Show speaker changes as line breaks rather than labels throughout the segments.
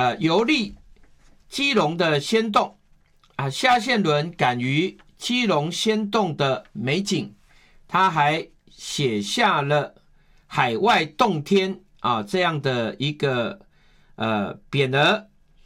游历基隆的仙洞夏宪伦敢于基隆仙洞的美景，他还写下了海外洞天这样的一个匾额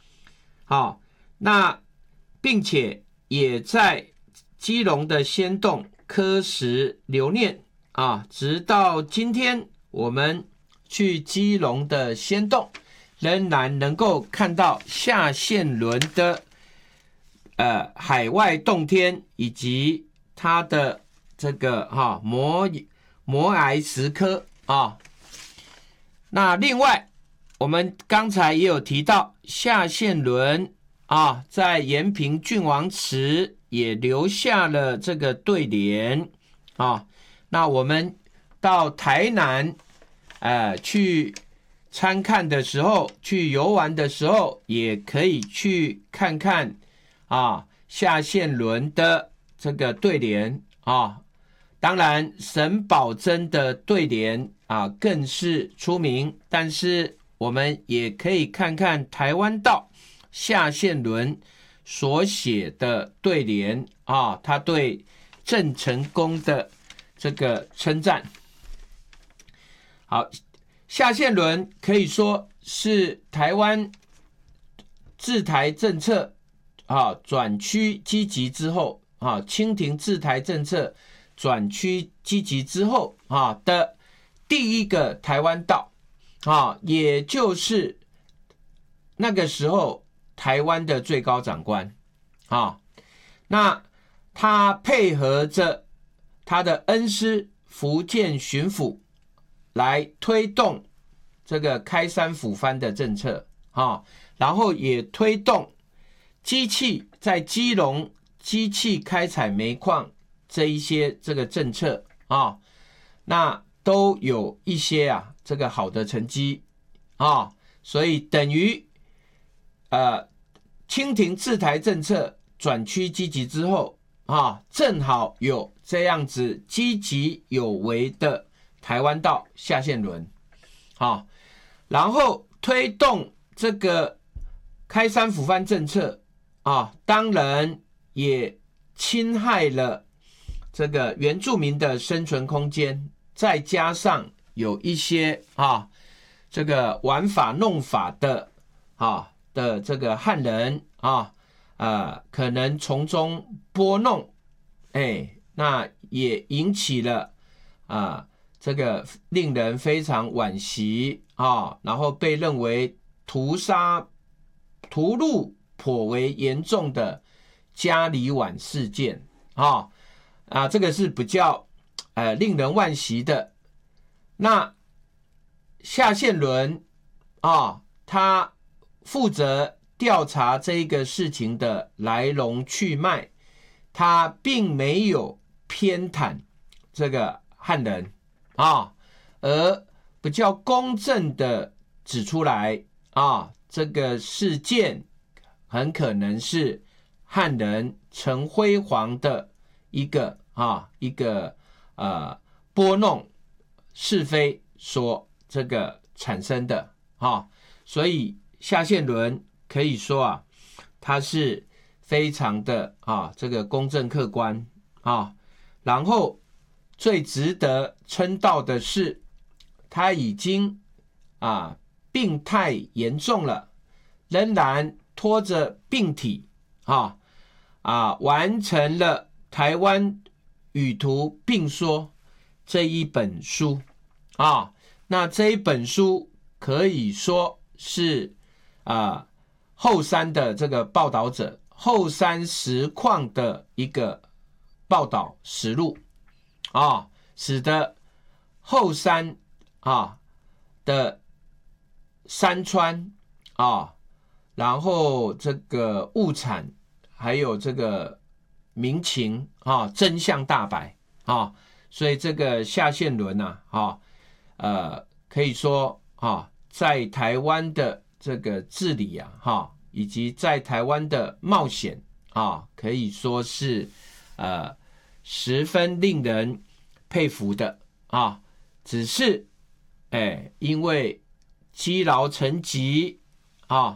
那并且也在基隆的仙洞刻石留念直到今天我们去基隆的仙洞仍然能够看到夏宪伦的海外洞天以及他的这个摩崖石刻那另外我们刚才也有提到夏宪伦在延平郡王祠也留下了这个对联那我们到台南去参看的时候，去游玩的时候，也可以去看看夏宪伦的这个对联当然沈葆桢的对联更是出名，但是我们也可以看看台湾道夏宪伦所写的对联他对郑成功的这个称赞。好，夏宪伦可以说是台湾治台政策转趋积极之后清廷治台政策转趋积极之后的第一个台湾道也就是那个时候台湾的最高长官那他配合着他的恩师福建巡抚来推动这个开山抚番的政策然后也推动机器在基隆机器开采煤矿这一些这个政策那都有一些这个好的成绩所以等于清廷治台政策转趋积极之后正好有这样子积极有为的台湾道夏宪伦然后推动这个开山抚番政策当然也侵害了这个原住民的生存空间，再加上有一些这个玩法弄法的的这个汉人可能从中拨弄那也引起了这个令人非常惋惜然后被认为屠戮颇为严重的嘉里晚事件这个是比较令人惋惜的。那夏宪伦他负责调查这个事情的来龙去脉，他并没有偏袒这个汉人而比较公正的指出来这个事件很可能是汉人陈辉煌的一个拨弄是非所这个产生的所以夏宪伦可以说他是非常的这个公正客观然后最值得称道的是他已经病态严重了，仍然拖着病体完成了台湾语图并说这一本书那这一本书可以说是后山的这个报道者，后山实况的一个报道实录使得后山的山川然后这个物产还有这个民情真相大白所以这个夏宪伦可以说在台湾的这个治理以及在台湾的冒险可以说是十分令人佩服的只是因为积劳成疾